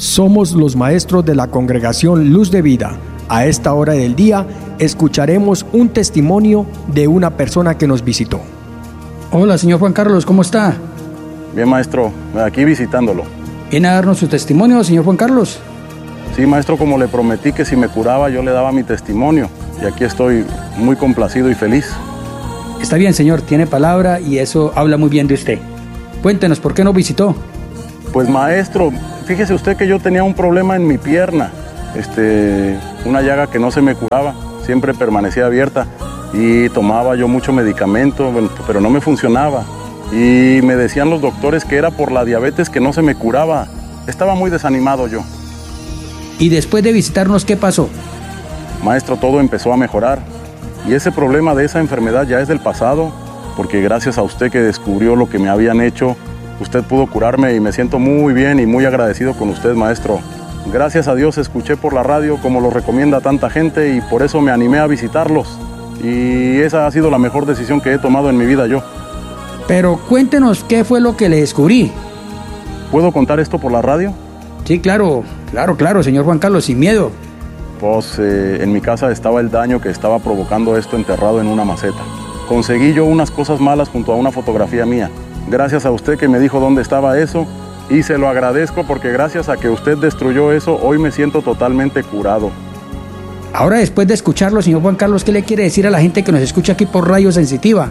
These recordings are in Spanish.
Somos los maestros de la Congregación Luz de Vida. A esta hora del día escucharemos un testimonio de una persona que nos visitó. Hola, señor Juan Carlos, ¿cómo está? Bien, maestro, aquí visitándolo. ¿Viene a darnos su testimonio, señor Juan Carlos? Sí, maestro, como le prometí que si me curaba yo le daba mi testimonio. Y aquí estoy muy complacido y feliz. Está bien, señor, tiene palabra y eso habla muy bien de usted. Cuéntenos, ¿por qué nos visitó? Pues, maestro, fíjese usted que yo tenía un problema en mi pierna. Una llaga que no se me curaba, siempre permanecía abierta. Y tomaba yo mucho medicamento, pero no me funcionaba. Y me decían los doctores que era por la diabetes que no se me curaba. Estaba muy desanimado yo. ¿Y después de visitarnos qué pasó? Maestro, todo empezó a mejorar. Y ese problema de esa enfermedad ya es del pasado, porque gracias a usted que descubrió lo que me habían hecho, usted pudo curarme y me siento muy bien y muy agradecido con usted, maestro. Gracias a Dios escuché por la radio como lo recomienda tanta gente y por eso me animé a visitarlos. Y esa ha sido la mejor decisión que he tomado en mi vida yo. Pero cuéntenos qué fue lo que le descubrí. ¿Puedo contar esto por la radio? Sí, claro, señor Juan Carlos, sin miedo. Pues en mi casa estaba el daño que estaba provocando esto enterrado en una maceta. Conseguí yo unas cosas malas junto a una fotografía mía. Gracias a usted que me dijo dónde estaba eso y se lo agradezco porque gracias a que usted destruyó eso, hoy me siento totalmente curado. Ahora, después de escucharlo, señor Juan Carlos, ¿qué le quiere decir a la gente que nos escucha aquí por Radio Sensitiva?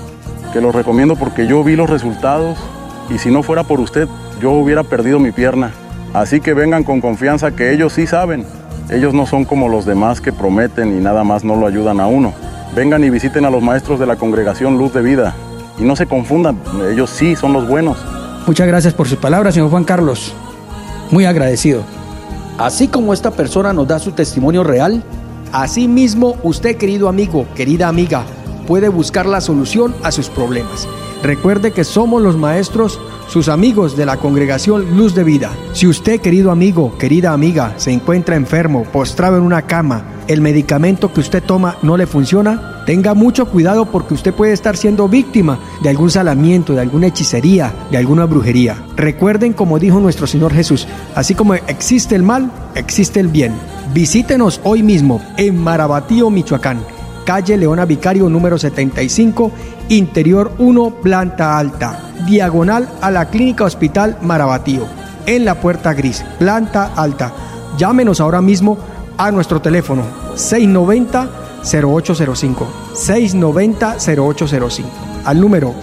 Que lo recomiendo porque yo vi los resultados y si no fuera por usted, yo hubiera perdido mi pierna. Así que vengan con confianza que ellos sí saben. Ellos no son como los demás que prometen y nada más no lo ayudan a uno. Vengan y visiten a los maestros de la Congregación Luz de Vida. Y no se confundan, ellos sí son los buenos. Muchas gracias por sus palabras, señor Juan Carlos. Muy agradecido. Así como esta persona nos da su testimonio real, así mismo usted, querido amigo, querida amiga, puede buscar la solución a sus problemas. Recuerde que somos los maestros, sus amigos de la Congregación Luz de Vida. Si usted, querido amigo, querida amiga, se encuentra enfermo, postrado en una cama, el medicamento que usted toma no le funciona, tenga mucho cuidado porque usted puede estar siendo víctima de algún salamiento, de alguna hechicería, de alguna brujería. Recuerden, como dijo nuestro Señor Jesús, así como existe el mal, existe el bien. Visítenos hoy mismo en Marabatío, Michoacán, calle Leona Vicario número 75, interior 1, planta alta, diagonal a la Clínica Hospital Marabatío, en la puerta gris, planta alta. Llámenos ahora mismo a nuestro teléfono 690-0805, 690-0805, al número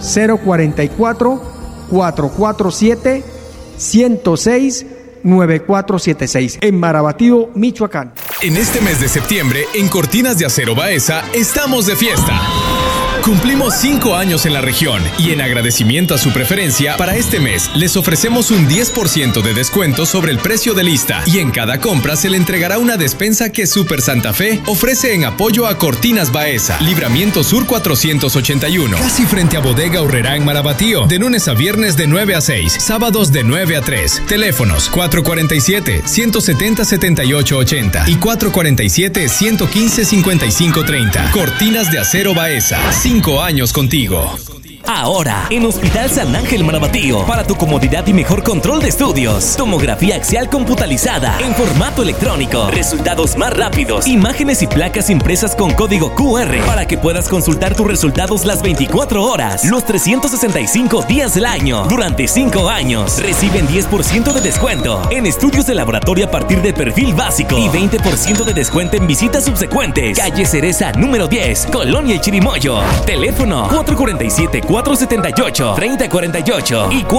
044-447-106-9476, en Marabatío, Michoacán. En este mes de septiembre, en Cortinas de Acero Baeza, estamos de fiesta. Cumplimos 5 años en la región y en agradecimiento a su preferencia, para este mes les ofrecemos un 10% de descuento sobre el precio de lista y en cada compra se le entregará una despensa que Super Santa Fe ofrece en apoyo a Cortinas Baeza, Libramiento Sur 481, casi frente a Bodega Aurrerá en Marabatío, de lunes a viernes de 9 a 6, sábados de 9 a 3. Teléfonos 447-170-7880 y 447-115-5530. Cortinas de Acero Baeza. 5 años contigo. Ahora, en Hospital San Ángel Marabatío, para tu comodidad y mejor control de estudios. Tomografía axial computalizada en formato electrónico. Resultados más rápidos. Imágenes y placas impresas con código QR para que puedas consultar tus resultados las 24 horas, los 365 días del año. Durante 5 años, reciben 10% de descuento en estudios de laboratorio a partir de perfil básico y 20% de descuento en visitas subsecuentes. Calle Cereza número 10, Colonia El Chirimoyo. Teléfono 447-478-3048 y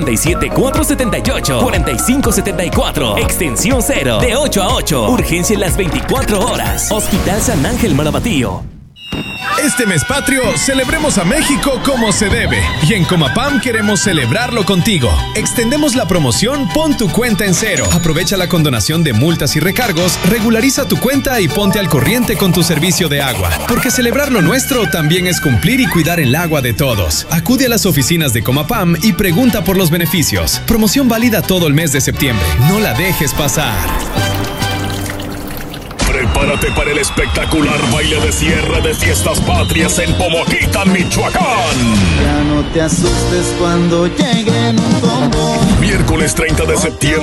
447-478-4574. Extensión 0, de 8 a 8. Urgencia en las 24 horas. Hospital San Ángel Marabatío. Este mes patrio, celebremos a México como se debe. Y en Comapam queremos celebrarlo contigo. Extendemos la promoción Pon tu cuenta en cero. Aprovecha la condonación de multas y recargos, regulariza tu cuenta y ponte al corriente con tu servicio de agua. Porque celebrar lo nuestro también es cumplir y cuidar el agua de todos. Acude a las oficinas de Comapam y pregunta por los beneficios. Promoción válida todo el mes de septiembre. No la dejes pasar. Prepárate para el espectacular baile de cierre de Fiestas Patrias en Pomoquita, Michoacán. Ya no te asustes cuando lleguen un combo. Miércoles 30 de septiembre.